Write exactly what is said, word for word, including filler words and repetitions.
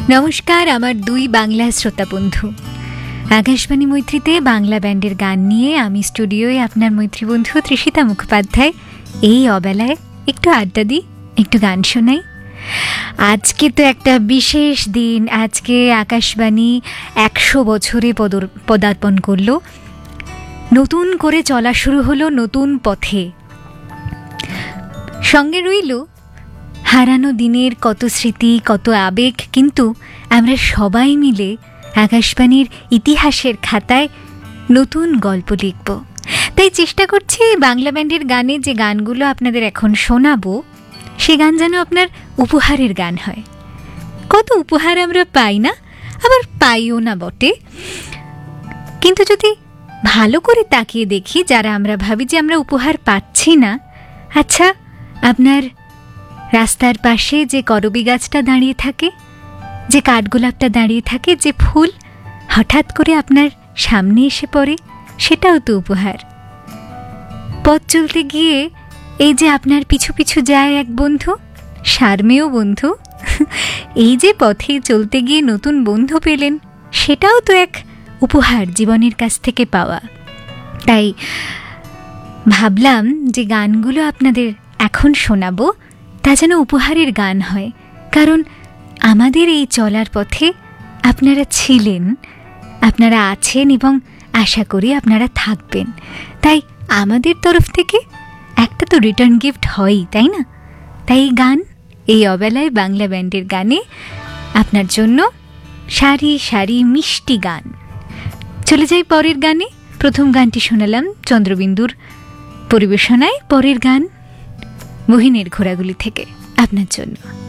নমস্কার আমার দুই বাংলা শ্রোতা বন্ধু। আকাশবাণী মৈত্রীতে বাংলা ব্যান্ডের গান নিয়ে আমি স্টুডিওয়ে আপনার মৈত্রী বন্ধু তৃষিতা মুখোপাধ্যায় এই অবেলায় একটু আড্ডা দিই, একটু গান শোনাই। আজকে তো একটা বিশেষ দিন। আজকে আকাশবাণী একশো বছরে পদর পদার্পণ করলো, নতুন করে চলা শুরু হলো নতুন পথে। সঙ্গে রইল হারানো দিনের কত স্মৃতি, কত আবেগ, কিন্তু আমরা সবাই মিলে আকাশবাণীর ইতিহাসের খাতায় নতুন গল্প লিখব। তাই চেষ্টা করছি বাংলা ব্যান্ডের গানে যে গানগুলো আপনাদের এখন শোনাবো সে গান যেন আপনার উপহারের গান হয়। কত উপহার আমরা পাই না, আবার পাইও না বটে, কিন্তু যদি ভালো করে তাকিয়ে দেখি যারা আমরা ভাবি যে আমরা উপহার পাচ্ছি না, আচ্ছা আপনার রাস্তার পাশে যে করবী গাছটা দাঁড়িয়ে থাকে, যে কাঠগোলাপটা দাঁড়িয়ে থাকে, যে ফুল হঠাৎ করে আপনার সামনে এসে পড়ে, সেটাও তো উপহার। পথ চলতে গিয়ে এই যে আপনার পিছু পিছু যায় এক বন্ধু, শারমেয় বন্ধু, এই যে পথে চলতে গিয়ে নতুন বন্ধু পেলেন, সেটাও তো এক উপহার জীবনের কাছ থেকে পাওয়া। তাই ভাবলাম যে গানগুলো আপনাদের এখন শোনাবো তা যেন উপহারের গান হয়, কারণ আমাদের এই চলার পথে আপনারা ছিলেন, আপনারা আছেন এবং আশা করি আপনারা থাকবেন। তাই আমাদের তরফ থেকে একটা তো রিটার্ন গিফট হয়ই, তাই না? তাই গান, এই অবেলায় বাংলা ব্যান্ডের গানে আপনার জন্য সারি সারি মিষ্টি গান। চলে যাই পরের গানে। প্রথম গানটি শোনালাম চন্দ্রবিন্দুর পরিবেশনায়, পরের গান মহিনের ঘোড়াগুলি থেকে আপনার জন্য।